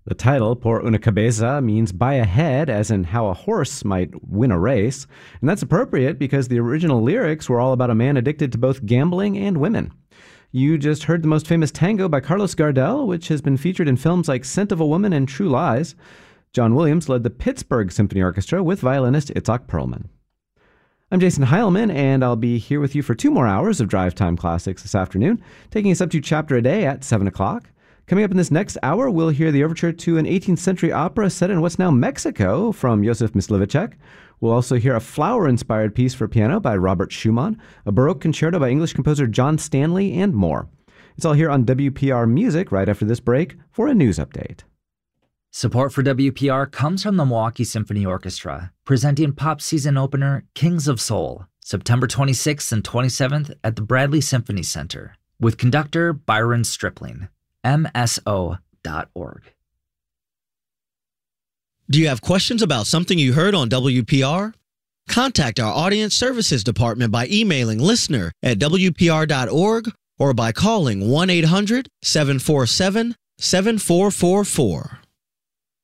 The title, Por una cabeza, means by a head, as in how a horse might win a race. And that's appropriate because the original lyrics were all about a man addicted to both gambling and women. You just heard the most famous tango by Carlos Gardel, which has been featured in films like Scent of a Woman and True Lies. John Williams led the Pittsburgh Symphony Orchestra with violinist Itzhak Perlman. I'm Jason Heilman, and I'll be here with you for 2 more hours of Drive Time Classics this afternoon, taking us up to chapter a day at 7 o'clock. Coming up in this next hour, we'll hear the overture to an 18th century opera set in what's now Mexico from Josef Mysliveček. We'll also hear a flower-inspired piece for piano by Robert Schumann, a Baroque concerto by English composer John Stanley, and more. It's all here on WPR Music right after this break for a news update. Support for WPR comes from the Milwaukee Symphony Orchestra, presenting pop season opener Kings of Soul, September 26th and 27th at the Bradley Symphony Center, with conductor Byron Stripling. MSO.org. Do you have questions about something you heard on WPR? Contact our Audience Services Department by emailing listener@WPR.org or by calling 1-800-747-7444.